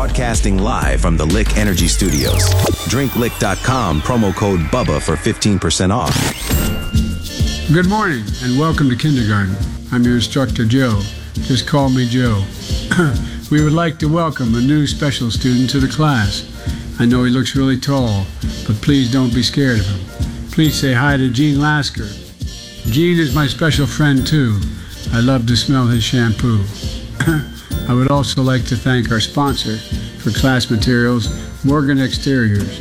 Broadcasting live from the Lick Energy Studios. DrinkLick.com, promo code BUBBA for 15% off. Good morning and welcome to kindergarten. I'm your instructor, Joe. Just call me Joe. We would like to welcome a new special student to the class. I know he looks really tall, but please don't be scared of him. Please say hi to Gene Lasker. Gene is my special friend too. I love to smell his shampoo. I would also like to thank our sponsor for class materials, Morgan Exteriors.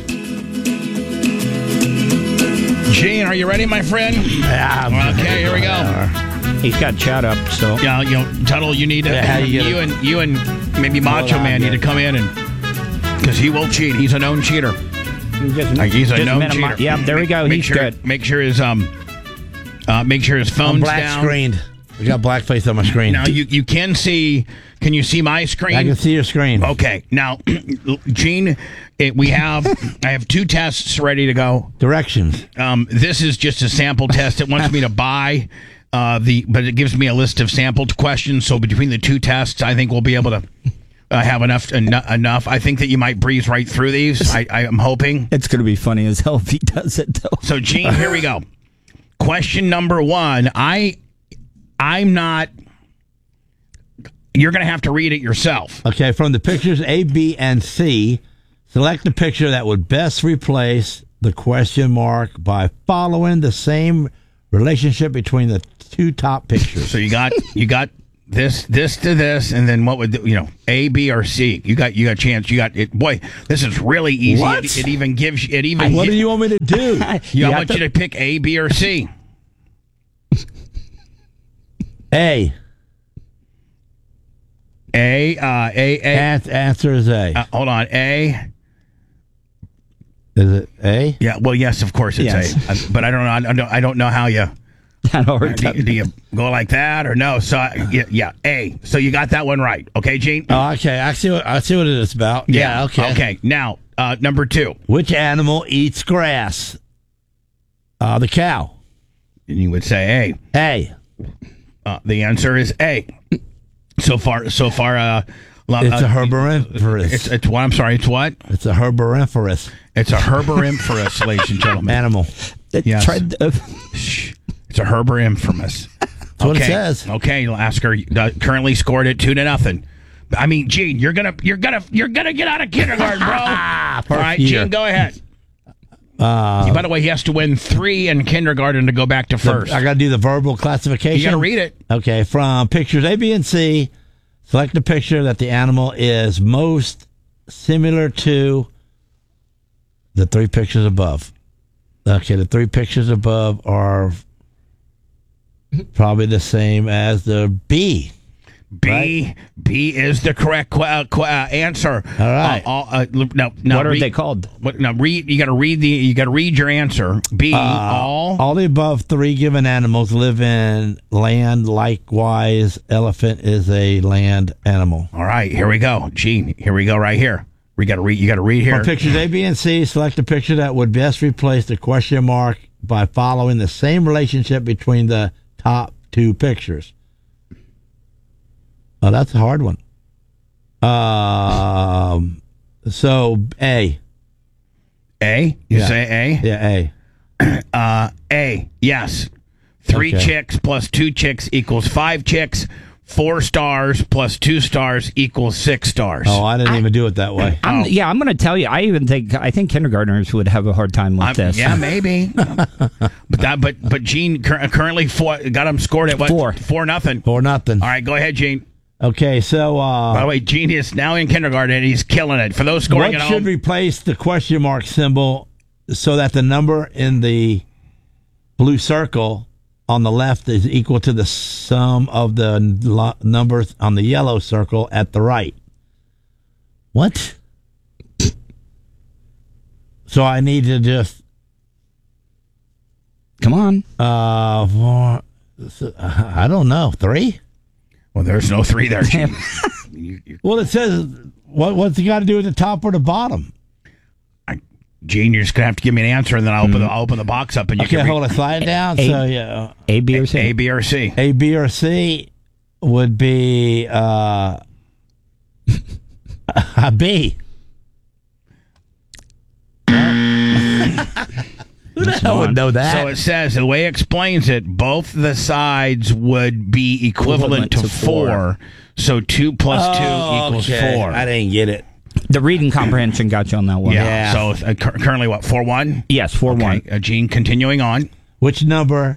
Gene, are you ready, my friend? Yeah. Okay, here we go. He's got chat up, so. Yeah, Tuttle, you need to. Yeah, you and maybe Macho Man need to come in and because he will cheat. He's a known cheater. He's a known cheater. Yeah, there we go. He's good. Make sure his phone's black down. Screened. We got blackface on my screen. Now you can see. Can you see my screen? I can see your screen. Okay. Now, Gene, I have 2 tests ready to go. Directions. This is just a sample test. It wants me to buy but it gives me a list of sampled questions. So between the 2 tests, I think we'll be able to have enough. I think that you might breeze right through these. I am hoping. It's going to be funny as hell if he does it, though. So, Gene, here we go. Question number 1. I'm not. You're going to have to read it yourself. Okay, from the pictures A, B, and C, select the picture that would best replace the question mark by following the same relationship between the 2 top pictures. So you got this to this, and then what would A, B, or C? You got chance. You got it. Boy, this is really easy. What? It even gives it even. What do you want me to do? I want you to pick A, B, or C. A. Answer is A. Hold on. A. Is it A? Yeah. Well, yes, of course it's yes. A. But I don't know how you. Do you go like that or no? So yeah, A. So you got that one right. Okay, Gene. Oh, okay. I see what it is about. Yeah. Okay. Okay. Now, number 2. Which animal eats grass? The cow. And you would say A. A. The answer is A. So far. It's a herbarivorous. It's what? I'm sorry. It's what? It's a herbarivorous. It's a herbarivorous, ladies and gentlemen. Animal. Yes. It's a herbarivorous. That's what it says. Okay, Lasker currently scored it 2-0. I mean, Gene, you're gonna get out of kindergarten, bro. All right, Gene, go ahead. By the way, he has to win 3 in kindergarten to go back to first. I got to do the verbal classification. You got to read it. Okay, from pictures A, B, and C, select the picture that the animal is most similar to the 3 pictures above. Okay, the 3 pictures above are probably the same as the B. B is the correct answer. All right. What are they called? Read. You got to read your answer. B. All the above 3 given animals live in land. Likewise, elephant is a land animal. All right. Here we go, Gene. Here we go. Right here. You got to read here. For pictures A, B, and C, select a picture that would best replace the question mark by following the same relationship between the top 2 pictures. Oh, that's a hard one. So A. A? You say A? Yeah, A. A. Yes. 3 Okay. chicks plus 2 chicks equals 5 chicks. 4 stars plus 2 stars equals 6 stars. Oh, I didn't even do it that way. I'm going to tell you. I think kindergartners would have a hard time with this. Yeah, maybe. but Gene currently got him scored at what? 4. 4-0. 4-0. All right, go ahead, Gene. Okay, so By the way, Gene is now in kindergarten and he's killing it. For those scoring what at should home, replace the question mark symbol so that the number in the blue circle on the left is equal to the sum of the numbers on the yellow circle at the right? What? So I need to just come on. I don't know. 3? well, there's no 3 there, Gene. Well, it says what's it got to do with the top or the bottom? Gene, you're just gonna have to give me an answer, and then I'll open the box up, and you can hold it. Slide it down. So yeah, A, B, or C. A, B, or C. A, B, or C would be. I B. Who the hell would know that? So it says, the way it explains it, both the sides would be equivalent to 4. So 2 plus 2 equals 4. I didn't get it. The reading comprehension got you on that one. Yeah. So currently, what, 4-1? Yes, 4-1. Okay. Gene, continuing on. Which number,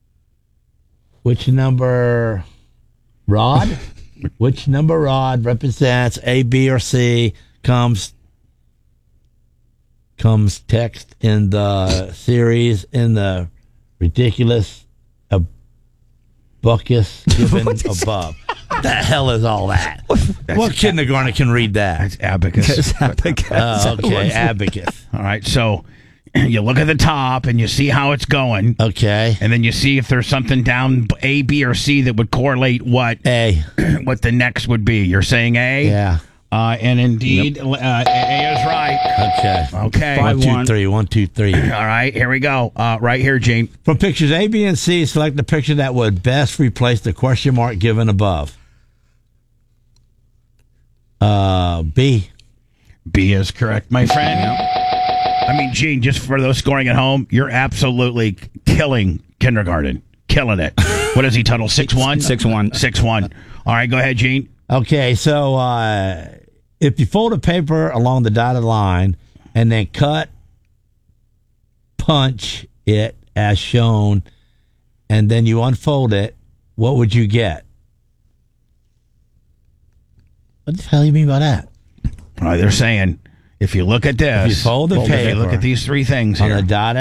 Rod? Which number, Rod, represents A, B, or C comes text in the series in the ridiculous abacus given above? What the hell is all that? What kindergartner can read that? That's abacus. Oh, okay, abacus. All right. So you look at the top and you see how it's going. Okay. And then you see if there's something down A, B, or C that would correlate what A. what the next would be. You're saying A? Yeah. And indeed, A is right. Okay. Okay. 1, 2, 3. 1, 2, 3. All right. Here we go. Right here, Gene. From pictures A, B, and C, select the picture that would best replace the question mark given above. B. B is correct, my friend. I mean, Gene, just for those scoring at home, you're absolutely killing kindergarten. Killing it. What is he, Tuttle? 6-1? 6-1. 6-1. All right, go ahead, Gene. Okay, so if you fold a paper along the dotted line and then punch it as shown, and then you unfold it, what would you get? What the hell do you mean by that? All right, they're saying, if you look at this, If you fold the if you look paper at these 3 things on here. the dotted